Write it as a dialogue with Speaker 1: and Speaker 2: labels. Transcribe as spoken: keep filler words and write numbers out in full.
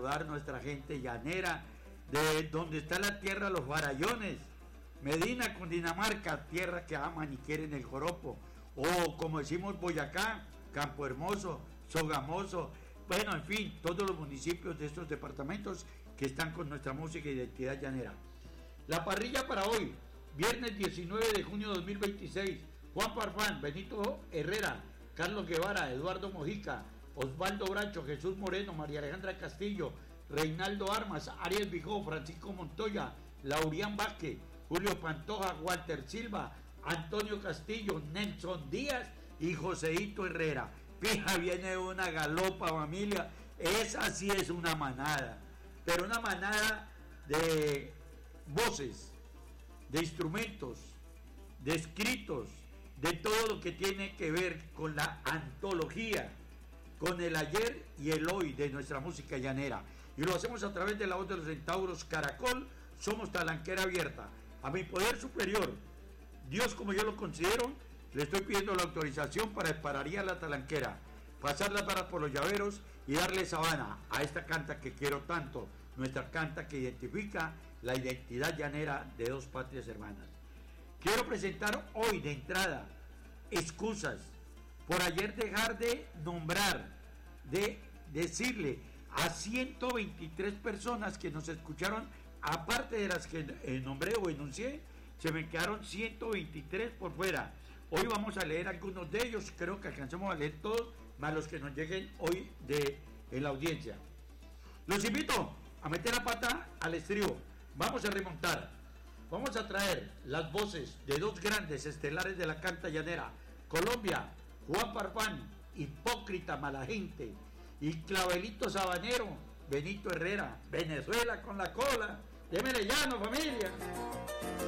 Speaker 1: saludar nuestra gente llanera, de donde está la tierra de los farallones, Medina, Cundinamarca, tierra que aman y quieren el joropo, o como decimos Boyacá, Campo Hermoso, Sogamoso, bueno, en fin, todos los municipios de estos departamentos que están con nuestra música e identidad llanera. La parrilla para hoy, viernes diecinueve de junio de dos mil veintiséis, Juan Farfán, Benito Herrera, Carlos Guevara, Eduardo Mojica, Osvaldo Bracho, Jesús Moreno, María Alejandra Castillo, Reinaldo Armas, Ariel Bijó, Francisco Montoya, Laurián Vázquez, Julio Pantoja, Walter Silva, Antonio Castillo, Nelson Díaz y Joseito Herrera. Fija, viene una galopa, familia, esa sí es una manada, pero una manada de voces, de instrumentos, de escritos, de todo lo que tiene que ver con la antología, con el ayer y el hoy de nuestra música llanera. Y lo hacemos a través de la voz de los centauros Caracol. Somos Talanquera Abierta. A mi poder superior, Dios como yo lo considero, le estoy pidiendo la autorización para dispararía la talanquera, pasar las varas por los llaveros y darle sabana a esta canta que quiero tanto, nuestra canta que identifica la identidad llanera de dos patrias hermanas. Quiero presentar hoy de entrada excusas por ayer dejar de nombrar, de decirle a ciento veintitrés personas que nos escucharon, aparte de las que eh, nombré o enuncié, se me quedaron ciento veintitrés por fuera. Hoy vamos a leer algunos de ellos, creo que alcancemos a leer todos, más los que nos lleguen hoy de, en la audiencia. Los invito a meter la pata al estribo, vamos a remontar, vamos a traer las voces de dos grandes estelares de la canta llanera, Colombia, Juan Farfán, Hipócrita, Mala Gente, y Clavelito Sabanero, Benito Herrera, Venezuela con la cola, démele llano, familia.